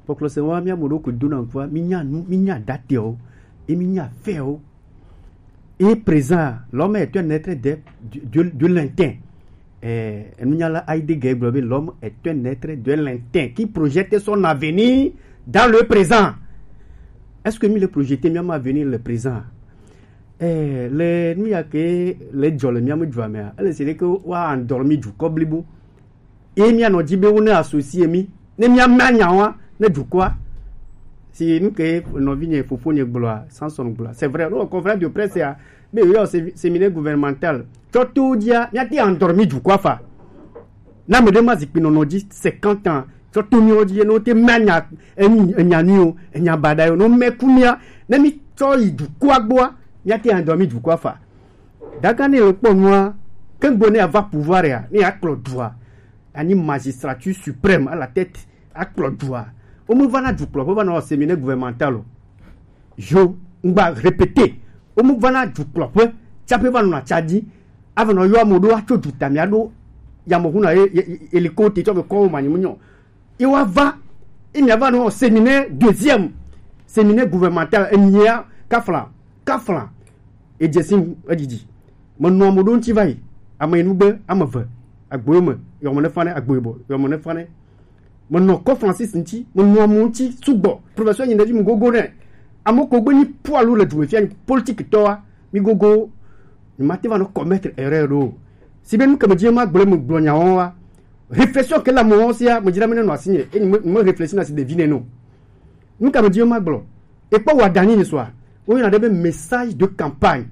Pour que le Seigneur m'a montré que donne encore, minya date et minya fait et présent. L'homme est un être de l'instinct. L'homme est un être de l'instinct qui projette son avenir dans le présent. Est-ce que le projeté miam avenir le présent? Les jolles miam djamea. C'est que wa endormi du koblibu. Et mia no dibe on associé mi. Ne miam manya ne du quoi? Si nous que nos vignes fofo ne gloire sans son gloire. C'est vrai, nous conférence de presse mais oui, c'est séminaire gouvernemental. Tout dia, mia ti endormi du quoi fa? Na me demande si nous dit 50 ans. Surtout nous dit nous te mania enyanio enyabadayo no mekunia na mi toyi du quoi bois mia ti endormi du quoi fa? Dakane le pon moi quand bonnet avoir pouvoir ya ni a Claude droit. Ani magistrature suprême à la tête à Claude droit. On me va na du club, on va dans séminaire gouvernemental. Je va répéter. On me va na du club. Tchape va na tchadi. Avant no yo amodo a chodu tamiado ya mohuna hélicoptère tu veux ko mani munyo. Il va il y a un séminaire deuxième séminaire gouvernemental enya kaflan et Jessim adidi. Mon nom modon ti vai amainube amave agboyeme yo mo ne fane agboyebo yo mo ne fane mon nom ko Francis nti mon nom monti subo professeur yin daji mugogo ne amoko gbeni poalu le duwe fian politique toa mi gogo ni mate va no commettre erreur si ben comme Dieu ma gbole mu glonya wa réflexion que la monsia me dira mena no asigné et me réfléchir na se deviner non nous comme Dieu ma gbolo et pas wa dernier ni soir on a des messages de campagne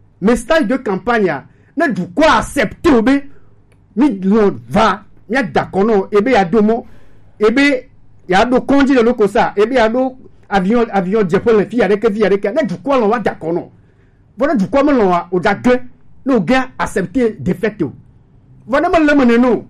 na du quoi accepter obe mi lord va mi d'accord non ebe ya domo ebe ya do konji le loko ça ebe ya do avion dépôt les filles avec na du quoi on va d'accord non voilà du quoi on va au d'accord nos gars accepter défaite voilà me le meneno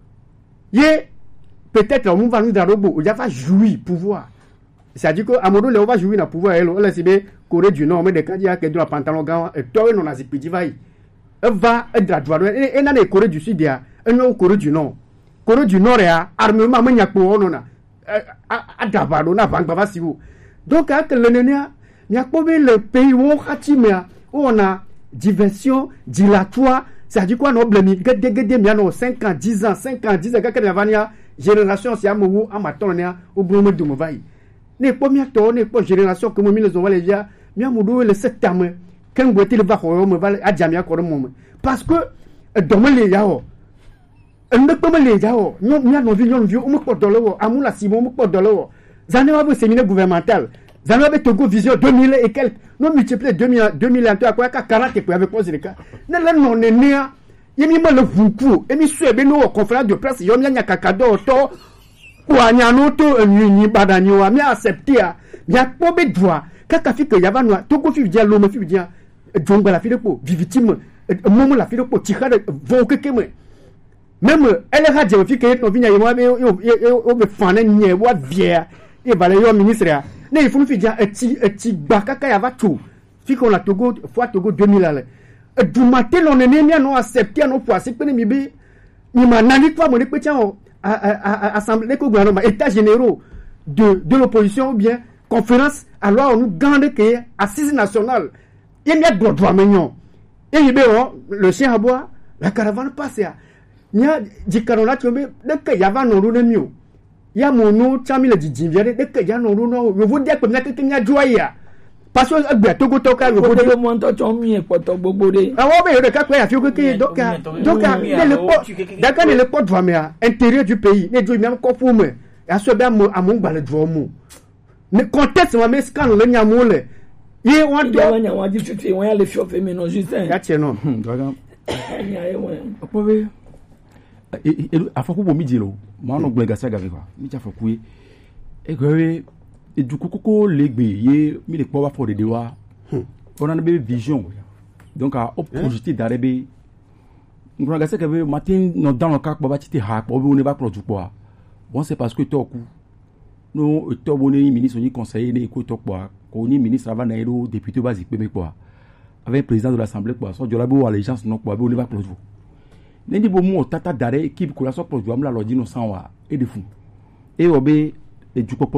yé peut-être on va nous dans robot on va jouir pouvoir c'est-à-dire que à modo le on va jouir na pouvoir elle c'est bien Corée du Nord mais des candidat que dans pantalon gant et toi non azipidi vai va être droit et na Corée du Sud ya non Corée du Nord ya armement manya ko non na adabado na bank baba siwo donc avec le nenia n'y a pas le pays où on a diversion dilatoire. C'est-à-dire quoi, nous blâmons, nous 5 ans, 10 ans, quand la génération, c'est à mon amateur, au bout de mon vaille. N'est pas bien tôt, n'est pas génération comme nous les envoie les gars, mais à mon dos, le 7 ans, quand vous êtes le bas, on me va à Jamia Koromom. Parce que, dans les yao, ne peut pas les yao, nous avons vu, on me porte de l'eau, à mon la Simon, on me porte de l'eau. J'en ai un séminaire gouvernemental. J'en ai Togo Vision 2000 et quelques. Nous multiplions 2000 à quoi 40 et avec poser les cas. Non, est né. Il m'a le voukou. Et mi sué beno conférence de presse. Yom ya kakado to. Kwa nyanoto ni badanyo a mi accepté a. Mi a pobe droit. Kaka fi que yava noa. Togo fi dia l'homme fi dia. Djongba la fi de po. Victime. Momo la fi de po. Tika de voke keme. Même elle a dit fi que no vinya yema yo be fane nye wa vier. Et va le ministre. Ne il faut nous faire un bakaka ya va tout fi qu'on la Togo fois Togo 2000 là du matin on est né non accepter non pour c'est que mi bi ni manali quoi mon petit à assemblée ko gouvernement état généraux de l'opposition ou bien conférence alors on nous gande que assise nationale il y a droit mignon et il le chien à bois la caravane passe ya il y a du carola tu me de que ya va non le mieux ya mono chami le djinviere de que ya no je vous dire que na que nya joya parce que agba Togo toka je vous dire mo nto chomi e poto gbogbo de ah wo be de ka kwa ya fi que donc le d'accord le port vraiment intérieur du pays ne do même ko fume ya so be amon gba le do mo ne contexte wa me scan le nya mo le ye won do nya wa di tutu won ya le fi ofe mi no Justin ya tie no dragon nya e won opobe afako bo mi di lo mo no gbe gasa gawe kwa mi ja foku e gwe e du kokoko legbe ye mi le po ba for de wa on a be vision donc a projeter darebe ngura gasa gawe matin no dans le cas ba tite ha po be on ba produit quoi bon c'est parce que toku no to boni ministre ni conseiller ni ko to quoi ko ni ministre avant na ero député ba zikpe me quoi avec président de l'assemblée quoi so jolabo allégeance non quoi be on ba produit nendi bo mu tata dare équipe ko la so produit am la lo di no san wa e de fou e obe e du